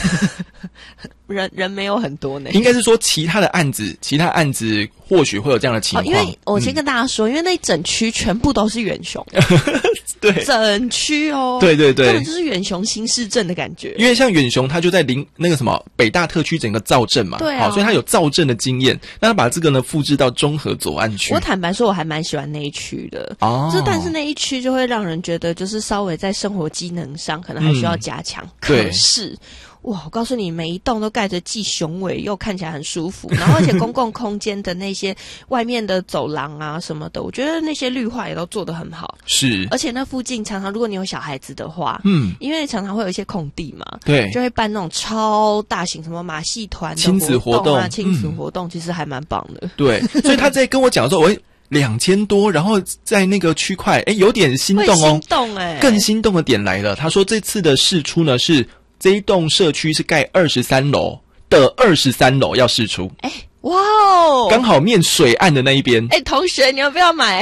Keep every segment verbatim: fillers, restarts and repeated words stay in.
人人没有很多呢， 应该是说其他的案子，其他案子或许会有这样的情况。 哦、因为我先跟大家说，嗯、因为那一整区全部都是远雄， 对， 整区哦， 对对对， 根本就是远雄新市镇的感觉。 因为像远雄，它就在临那个什么北大特区整个造镇嘛， 对啊， 好，所以它有造镇的经验。那他把这个呢复制到中和左岸区。 我坦白说，我还蛮喜欢那一区的哦， 就但是那一区就会让人觉得，就是稍微在生活机能上可能还需要加强。嗯、可是。哇，我告诉你，每一栋都盖着既雄伟又看起来很舒服，然后而且公共空间的那些外面的走廊啊什么的，我觉得那些绿化也都做得很好。 是， 而且那附近常常如果你有小孩子的话， 嗯， 因为常常会有一些空地嘛， 对， 就会办那种超大型什么马戏团的亲子活动啊，亲子活动、嗯、其实还蛮棒的。 对，所以他在跟我讲的时候，我会两千多，然后在那个区块，哎，有点心动哦， 心动哎、欸， 更心动的点来了。他说这次的释出呢是。这一栋社区是盖二十三楼的二十三楼要释出， 哎，哇哦， 刚好面水岸的那一边。 哎，同学，你要不要买？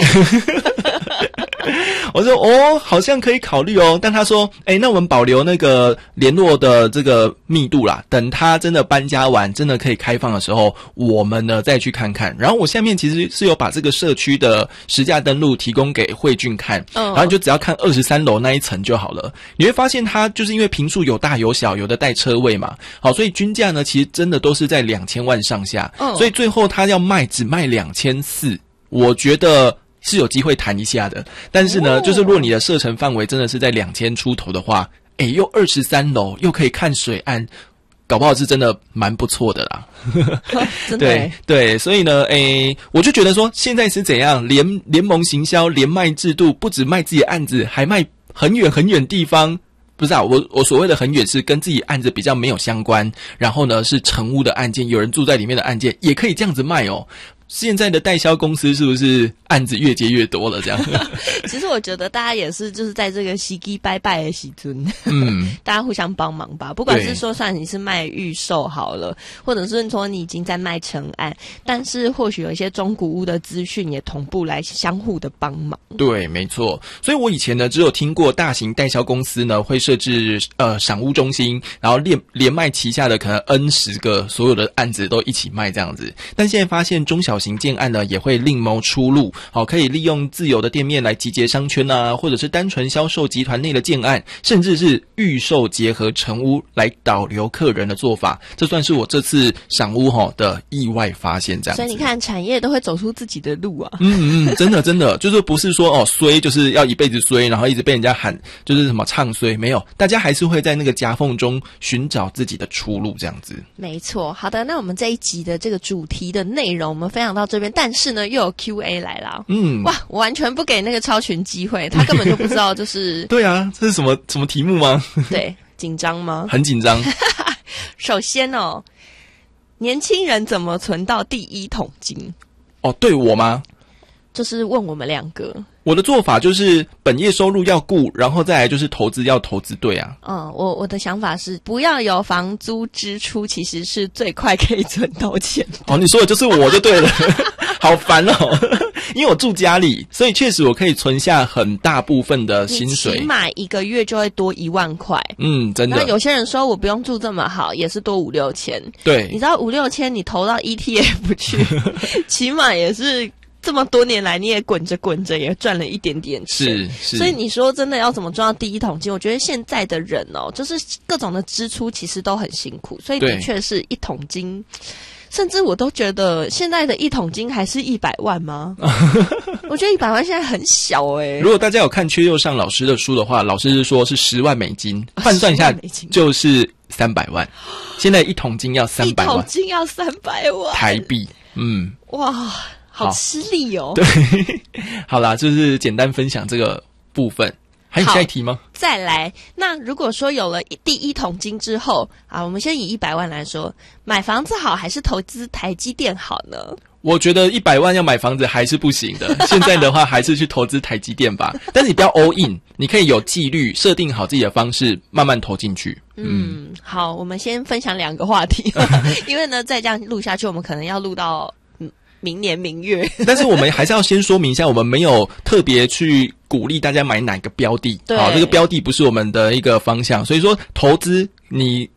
我说哦，好像可以考虑哦，但他说，哎，那我们保留那个联络的这个密度啦，等他真的搬家完，真的可以开放的时候，我们呢再去看看。然后我下面其实是有把这个社区的实价登录提供给慧俊看，嗯，然后你就只要看二十三楼那一层就好了。你会发现它就是因为坪数有大有小，有的带车位嘛，好，所以均价呢其实真的都是在两千万上下，嗯，所以最后他要卖只卖两千四，我觉得。是有机会谈一下的，但是呢，哦、就是如果你的射程范围真的是在两千出头的话，诶，又二十三楼，又可以看水岸，搞不好是真的蛮不错的啦。 哦、真的对对，所以呢，诶，我就觉得说，现在是怎样联联盟行销、联卖制度，不止卖自己的案子，还卖很远很远地方。不是啊，我我所谓的很远是跟自己案子比较没有相关，然后呢是成屋的案件，有人住在里面的案件，也可以这样子卖哦。现在的代销公司是不是案子越接越多了？这样， 其实我觉得大家也是，就是在这个喜基拜拜的时阵，嗯，大家互相帮忙吧。不管是说算你是卖预售好了，或者是说你已经在卖成案，但是或许有一些中古屋的资讯也同步来相互的帮忙。 对，没错。所以我以前呢，只有听过大型代销公司呢会设置呃赏屋中心，然后连连卖旗下的可能 N 十个所有的案子都一起卖这样子。但现在发现中小型建案呢也会另谋出路，好，可以利用自有的店面来集结商圈啊，或者是单纯销售集团内的建案，甚至是预售结合成屋来导流客人的做法，这算是我这次赏屋齁的意外发现这样子。 所以你看，产业都会走出自己的路啊。 嗯嗯，真的真的，就是不是说哦衰就是要一辈子衰，然后一直被人家喊就是什么唱衰，没有，大家还是会在那个夹缝中寻找自己的出路这样子。 没错，好的，那我们这一集的这个主题的内容我们分享到这边，但是呢又有 Q A 来了。嗯，哇，我完全不给那个超群机会，他根本就不知道就是对啊，这是什么什么题目吗？ 对，紧张吗？ 很紧张。 首先哦，年轻人怎么存到第一桶金？ 哦，对我吗？ 就是问我们两个。 我的做法就是本业收入要顾，然后再来就是投资要投资对啊。 嗯，我我的想法是不要有房租支出，其实是最快可以存到钱的。 哦，你说的就是我就对了。好烦哦，因为我住家里，所以确实我可以存下很大部分的薪水， 你起码一个月就会多一万块。 嗯，真的。 那有些人说我不用住这么好，也是多五六千。 对， 你知道五六千你投到 E T F 去，起码也是这么多年来你也滚着滚着也赚了一点点钱。 是是。 所以你说真的要怎么赚到第一桶金？我觉得现在的人哦，就是各种的支出其实都很辛苦，所以的确是一桶金。甚至我都觉得现在的一桶金还是一百万吗？我觉得一百万现在很小诶、欸。 如果大家有看缺右上老师的书的话，老师是说是十万美金，换算一下就是三百万。现在一桶金要三百万， 一桶金要三百万台币。嗯， 哇，好吃力哦。 对，好啦，就是简单分享这个部分。还有下一题吗？ 再来，那如果说有了第一桶金之后啊，我们先以一百万来说，买房子好还是投资台积电好呢？ 我觉得一百万要买房子还是不行的，现在的话还是去投资台积电吧。但是你不要 all in， 你可以有纪律，设定好自己的方式，慢慢投进去。 嗯，好，我们先分享两个话题，因为呢，再这样录下去，我们可能要录到明年明月。但是我们还是要先说明一下，我们没有特别去鼓励大家买哪个标的，好，这个标的不是我们的一个方向，所以说投资你